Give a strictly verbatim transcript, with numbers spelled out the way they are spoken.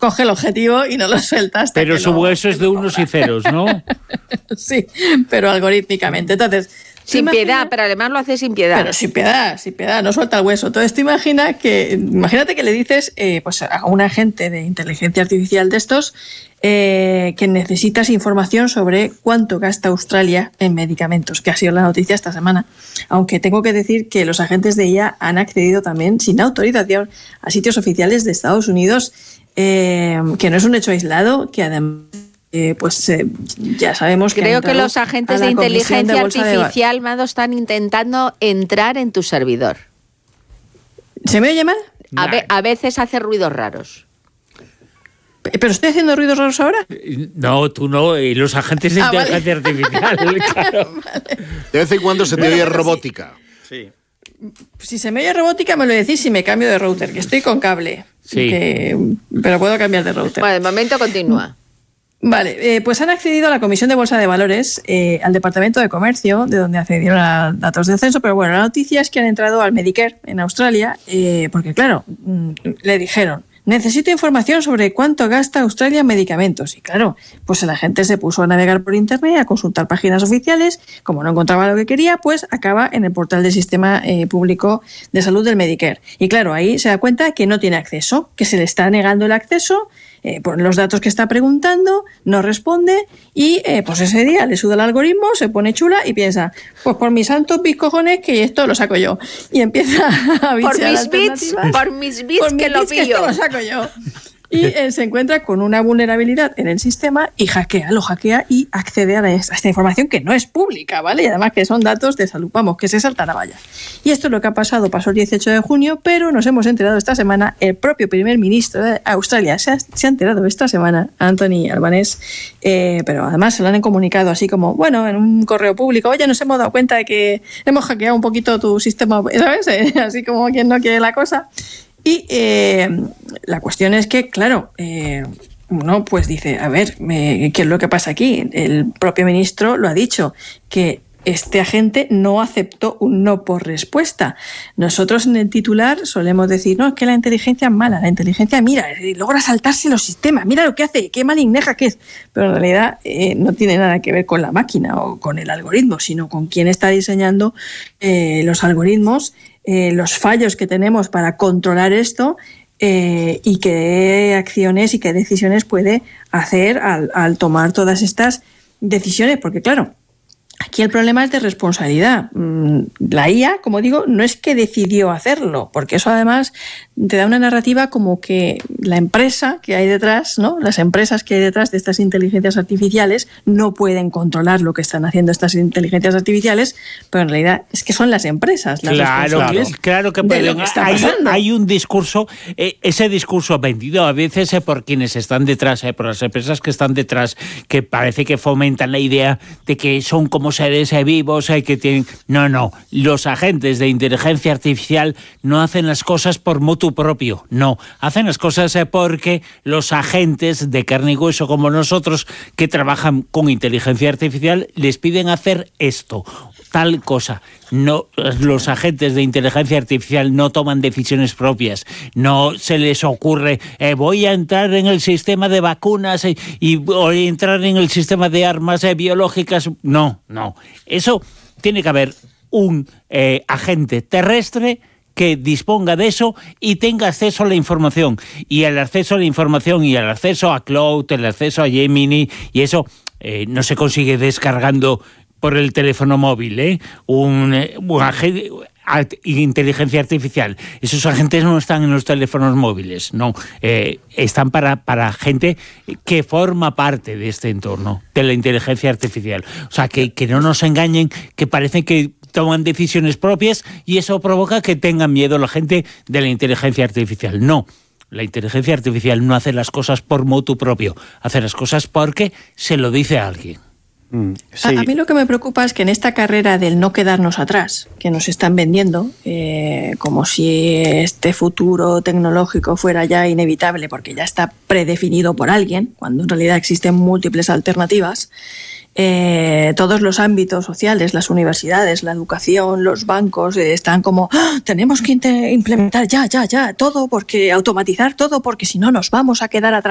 coge el objetivo y no lo suelta hasta Pero que su no, hueso es de unos y ceros, ¿no? Sí, pero algorítmicamente. Entonces, sin imagina, piedad, pero además lo hace sin piedad. Pero sin piedad, sin piedad, no suelta el hueso. Entonces, tú imagina que, imagínate que le dices eh, pues a un agente de inteligencia artificial de estos eh, que necesitas información sobre cuánto gasta Australia en medicamentos, que ha sido la noticia esta semana. Aunque tengo que decir que los agentes de I A han accedido también sin autorización a sitios oficiales de Estados Unidos, eh, que no es un hecho aislado, que además... Eh, pues eh, ya sabemos que creo que los agentes de inteligencia de artificial, Mado, están intentando entrar en tu servidor. ¿Se me oye mal? A, ve, a veces hace ruidos raros. ¿Pero estoy haciendo ruidos raros ahora? No, tú no, y los agentes de ah, inteligencia vale. artificial. Claro. Vale. De vez en cuando se te bueno, oye robótica. Sí. Si se me oye robótica, me lo decís si me cambio de router, que estoy con cable. Sí. Que, pero puedo cambiar de router. Bueno, de momento continúa. Vale, eh, pues han accedido a la Comisión de Bolsa de Valores, eh, al Departamento de Comercio, de donde accedieron a datos de censo, pero bueno, la noticia es que han entrado al Medicare en Australia, eh, porque claro, le dijeron, necesito información sobre cuánto gasta Australia en medicamentos. Y claro, pues la gente se puso a navegar por internet, a consultar páginas oficiales, como no encontraba lo que quería, pues acaba en el portal del Sistema eh, Público de Salud del Medicare. Y claro, ahí se da cuenta que no tiene acceso, que se le está negando el acceso, Eh, por los datos que está preguntando, no responde y eh, pues ese día le suda el algoritmo, se pone chula y piensa, pues por mis santos bis cojones que esto lo saco yo. Y empieza a bichear por mis bits, por mis bits por que mis lo bits pillo. Que esto lo saco yo. Y eh, se encuentra con una vulnerabilidad en el sistema y hackea, lo hackea y accede a, la, a esta información que no es pública, ¿vale? Y además que son datos de salud, vamos, que se salta la valla. Y esto es lo que ha pasado, pasó el dieciocho de junio, pero nos hemos enterado esta semana, el propio primer ministro de Australia se ha, se ha enterado esta semana, Anthony Albanese, eh, pero además se lo han comunicado así como, bueno, en un correo público, oye, nos hemos dado cuenta de que hemos hackeado un poquito tu sistema, ¿sabes? Así como quien no quiere la cosa. Y eh, la cuestión es que, claro, eh, uno pues dice, a ver, me, ¿qué es lo que pasa aquí? El propio ministro lo ha dicho, que este agente no aceptó un no por respuesta. Nosotros en el titular solemos decir, no, es que la inteligencia es mala, la inteligencia mira, logra saltarse los sistemas, mira lo que hace, qué maligneja que es. Pero en realidad eh, no tiene nada que ver con la máquina o con el algoritmo, sino con quién está diseñando eh, los algoritmos, eh, los fallos que tenemos para controlar esto eh, y qué acciones y qué decisiones puede hacer al, al tomar todas estas decisiones, porque claro, aquí el problema es de responsabilidad. La I A, como digo, no es que decidió hacerlo, porque eso además te da una narrativa como que la empresa que hay detrás, ¿no? Las empresas que hay detrás de estas inteligencias artificiales no pueden controlar lo que están haciendo estas inteligencias artificiales, pero en realidad es que son las empresas las claro, responsables claro que pueden. Que está hay, pasando. hay un discurso, eh, ese discurso vendido a veces eh, por quienes están detrás, eh, por las empresas que están detrás, que parece que fomentan la idea de que son como seres eh, vivos, eh, que tienen... No, no, los agentes de inteligencia artificial no hacen las cosas por motu propio, no, hacen las cosas eh, porque los agentes de carne y hueso como nosotros que trabajan con inteligencia artificial les piden hacer esto, tal cosa. No, los agentes de inteligencia artificial no toman decisiones propias, no se les ocurre eh, voy a entrar en el sistema de vacunas eh, y voy a entrar en el sistema de armas eh, biológicas. No, no, eso tiene que haber un eh, agente terrestre que disponga de eso y tenga acceso a la información. Y el acceso a la información y el acceso a Cloud, el acceso a Gemini, y eso eh, no se consigue descargando por el teléfono móvil, ¿eh? Un, un agente, inteligencia artificial. Esos agentes no están en los teléfonos móviles, no. Eh, están para, para gente que forma parte de este entorno, de la inteligencia artificial. O sea, que, que no nos engañen, que parece que toman decisiones propias y eso provoca que tengan miedo la gente de la inteligencia artificial. No, la inteligencia artificial no hace las cosas por motu propio, hace las cosas porque se lo dice a alguien. Mm, sí. a, a mí lo que me preocupa es que en esta carrera del no quedarnos atrás, que nos están vendiendo, eh, como si este futuro tecnológico fuera ya inevitable porque ya está predefinido por alguien, cuando en realidad existen múltiples alternativas, Eh, todos los ámbitos sociales, las universidades, la educación, los bancos, eh, están como ¡ah! Tenemos que implementar ya, ya, ya, todo, porque automatizar todo, porque si no nos vamos a quedar atrás.